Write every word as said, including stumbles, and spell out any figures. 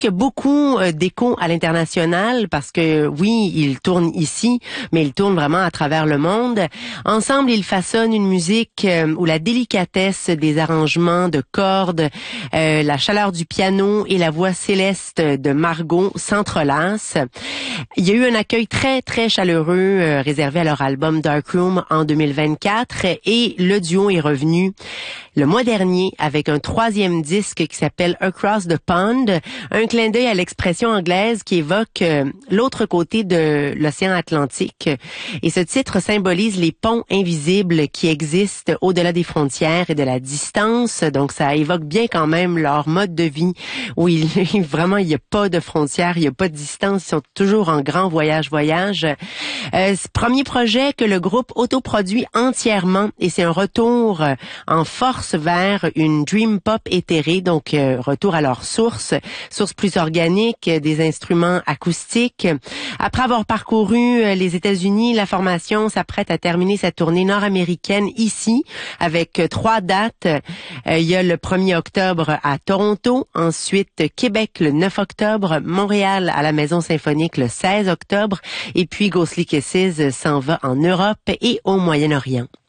qui a beaucoup euh, d'écho à l'international parce que oui, ils tournent ici, mais ils tournent vraiment à travers le monde. Ensemble, ils façonnent une musique euh, où la délicatesse des arrangements de cordes, euh, la chaleur du piano et la voix céleste de Margot s'entrelacent. Il y a eu un accueil très, très chaleureux euh, réservé à leur album Dark Room en deux mille vingt-quatre et le duo est revenu le mois dernier avec un troisième disque qui s'appelle Across the Pond, un clin d'œil à l'expression anglaise qui évoque euh, l'autre côté de l'océan Atlantique. Et ce titre symbolise les ponts invisibles qui existent au-delà des frontières et de la distance. Donc ça évoque bien quand même leur mode de vie où il, vraiment il n'y a pas de frontières, il n'y a pas de distance, ils sont toujours en grand voyage-voyage. Euh, ce premier projet que le groupe autoproduit entièrement et c'est un retour euh, en force vers une dream pop éthérée, donc euh, retour à leur source, source plus organique, euh, des instruments acoustiques. Après avoir parcouru euh, les États-Unis, la formation s'apprête à terminer sa tournée nord-américaine ici avec euh, trois dates. Euh, il y a le premier octobre à Toronto, ensuite Québec le neuf octobre, Montréal à la Maison Symphonique le seize octobre et puis Ghostly Kisses s'en va en Europe et au Moyen-Orient.